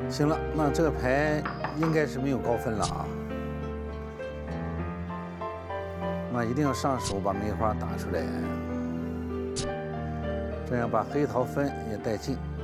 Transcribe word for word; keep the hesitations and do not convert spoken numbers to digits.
行了，那这牌应该是没有高分了啊。那一定要上手把梅花打出来，这样把黑桃分也带进。